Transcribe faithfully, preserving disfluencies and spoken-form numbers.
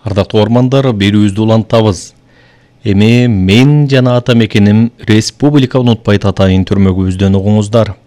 Ардактуу ормандар, берүүбүздү улантабыз. Эми мен жана ата мекеним Республика унутпайт атайын түрмөгүбүздөн угуңуздар.